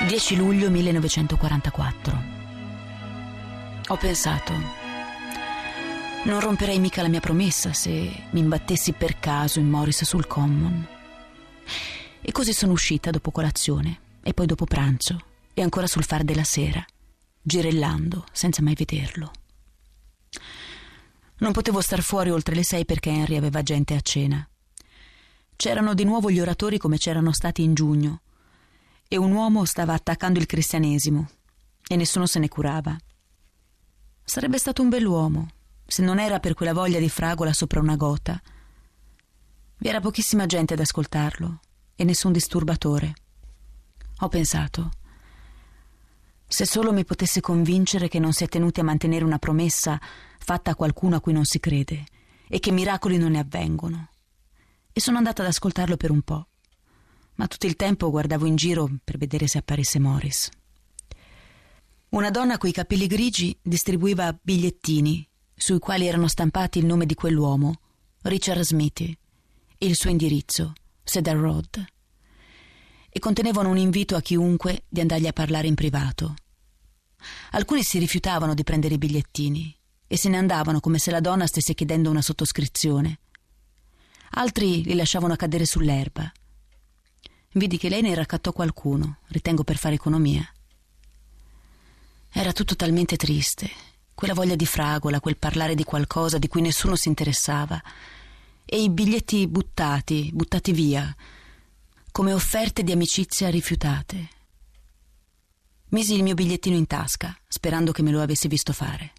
10 luglio 1944. Ho pensato, non romperei mica la mia promessa se mi imbattessi per caso in Morris sul Common. E così sono uscita dopo colazione e poi dopo pranzo e ancora sul far della sera, girellando senza mai vederlo. Non potevo star fuori oltre le 6 perché Henry aveva gente a cena. C'erano di nuovo gli oratori come c'erano stati in giugno e un uomo stava attaccando il cristianesimo e nessuno se ne curava. Sarebbe stato un bell'uomo se non era per quella voglia di fragola sopra una gota. Vi era pochissima gente ad ascoltarlo e nessun disturbatore. Ho pensato, se solo mi potesse convincere che non si è tenuti a mantenere una promessa fatta a qualcuno a cui non si crede e che miracoli non ne avvengono. E sono andata ad ascoltarlo per un po', ma tutto il tempo guardavo in giro per vedere se apparisse Morris. Una donna coi capelli grigi distribuiva bigliettini sui quali erano stampati il nome di quell'uomo, Richard Smithy, e il suo indirizzo, Cedar Road, e contenevano un invito a chiunque di andargli a parlare in privato. Alcuni si rifiutavano di prendere i bigliettini e se ne andavano come se la donna stesse chiedendo una sottoscrizione. Altri li lasciavano cadere sull'erba. Vidi che lei ne raccattò qualcuno, ritengo per fare economia. Era tutto talmente triste, quella voglia di fragola, quel parlare di qualcosa di cui nessuno si interessava, e i biglietti buttati via, come offerte di amicizia rifiutate. Misi il mio bigliettino in tasca, sperando che me lo avesse visto fare.